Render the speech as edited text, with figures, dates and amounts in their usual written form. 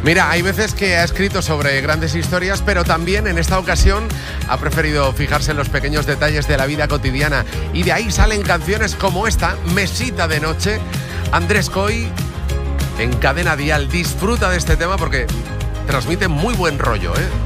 Mira, hay veces que ha escrito sobre grandes historias, pero también en esta ocasión ha preferido fijarse en los pequeños detalles de la vida cotidiana. Y de ahí salen canciones como esta, Mesita de Noche. Andrés Coy, en Cadena Dial, disfruta de este tema porque transmite muy buen rollo, ¿eh?